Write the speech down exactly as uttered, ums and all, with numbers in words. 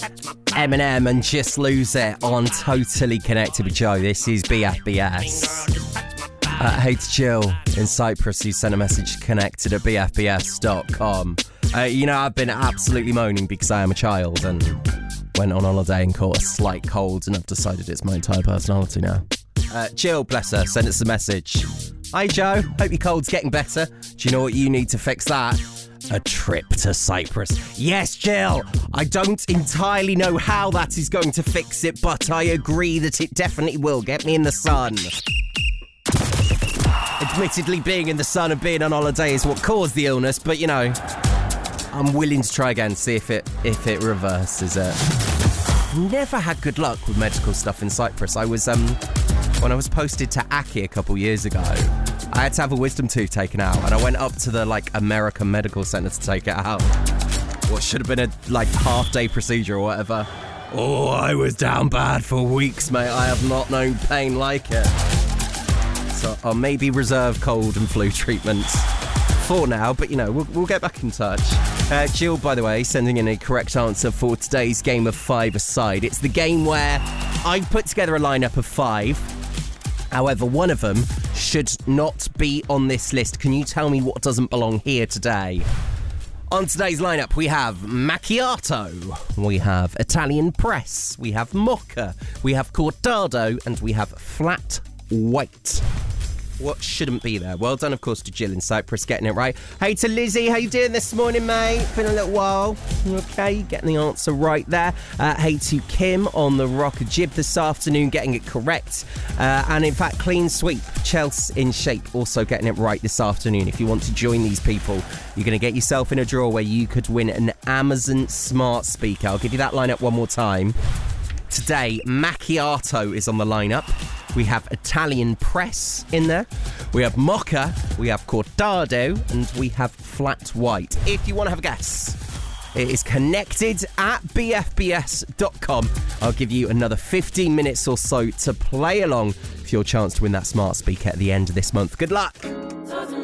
Eminem and Just Lose It on Totally Connected with Joe. This is B F B S. Uh, hey to Jill in Cyprus who sent a message connected at b f b s dot com. Uh, you know, I've been absolutely moaning because I am a child and went on holiday and caught a slight cold and I've decided it's my entire personality now. Uh, Jill, bless her, sent us a message. Hi Joe, hope your cold's getting better. Do you know what you need to fix that? A trip to Cyprus. Yes, Jill, I don't entirely know how that is going to fix it, but I agree that it definitely will. Get me in the sun. Admittedly, being in the sun and being on holiday is what caused the illness, but you know, I'm willing to try again, see if it if it reverses it. Never had good luck with medical stuff in Cyprus. I was, um, when I was posted to Aki a couple years ago, I had to have a wisdom tooth taken out, and I went up to the, like, American Medical Center to take it out. What should have been a, like, half-day procedure or whatever. Oh, I was down bad for weeks, mate. I have not known pain like it. So I'll maybe reserve cold and flu treatments for now, but, you know, we'll, we'll get back in touch. Uh, Jill, by the way, sending in a correct answer for today's game of five aside. It's the game where I put together a lineup of five. However, one of them should not be on this list. Can you tell me what doesn't belong here today? On today's lineup, we have macchiato, we have Italian press, we have mocha, we have cortado, and we have flat white. What shouldn't be there? Well done, of course, to Jill in Cyprus, getting it right. Hey to Lizzie, how you doing this morning, mate? Been a little while. Okay, getting the answer right there. Uh, hey to Kim on the rocker jib this afternoon, getting it correct. Uh, and in fact, clean sweep. Chelsea in shape, also getting it right this afternoon. If you want to join these people, you're going to get yourself in a draw where you could win an Amazon smart speaker. I'll give you that lineup one more time. Today, macchiato is on the lineup. We have Italian press in there. We have mocha, we have cortado, and we have flat white. If you want to have a guess, it is connected at b f b s dot com. I'll give you another fifteen minutes or so to play along for your chance to win that smart speaker at the end of this month. Good luck.